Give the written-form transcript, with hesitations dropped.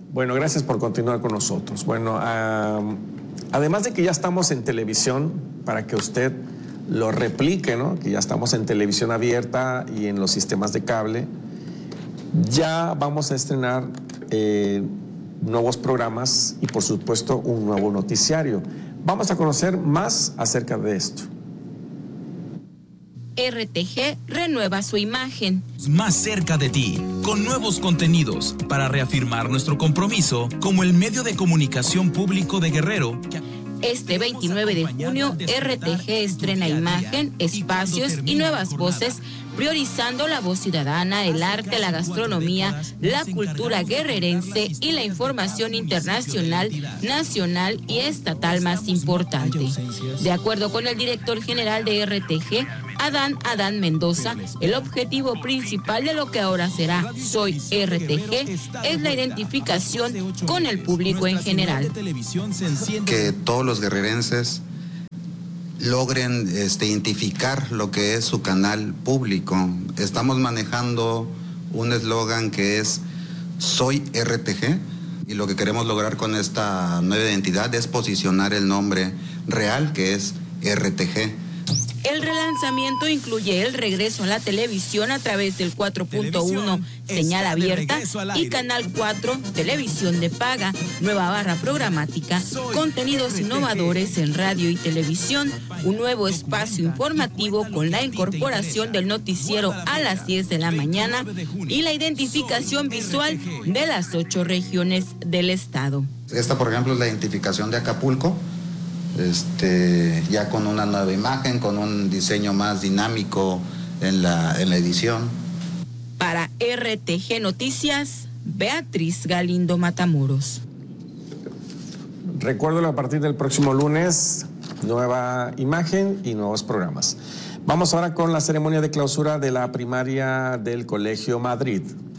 Bueno, gracias por continuar con nosotros. Bueno, además de que ya estamos en televisión, para que usted lo replique, ¿no? Que ya estamos en televisión abierta y en los sistemas de cable, ya vamos a estrenar nuevos programas y, por supuesto, un nuevo noticiario. Vamos a conocer más acerca de esto. RTG renueva su imagen. Más cerca de ti, con nuevos contenidos, para reafirmar nuestro compromiso como el medio de comunicación público de Guerrero. Este 29 de junio, RTG estrena imagen, espacios y nuevas voces, priorizando la voz ciudadana, el arte, la gastronomía, la cultura guerrerense y la información internacional, nacional y estatal más importante. De acuerdo con el director general de RTG, Adán Mendoza, el objetivo principal de lo que ahora será Soy RTG es la identificación con el público en general. Que todos los guerrerenses logren identificar lo que es su canal público. Estamos manejando un eslogan que es Soy RTG, y lo que queremos lograr con esta nueva identidad es posicionar el nombre real, que es RTG. El relanzamiento incluye el regreso a la televisión a través del 4.1 señal abierta y Canal 4 televisión de paga, nueva barra programática, contenidos innovadores en radio y televisión, un nuevo espacio informativo con la incorporación del noticiero a las 10 de la mañana y la identificación visual de las 8 regiones del estado. Esta, por ejemplo, es la identificación de Acapulco. Ya con una nueva imagen, con un diseño más dinámico en la edición. Para RTG Noticias, Beatriz Galindo Matamoros. Recuerdo, a partir del próximo lunes, nueva imagen y nuevos programas. Vamos ahora con la ceremonia de clausura de la primaria del Colegio Madrid.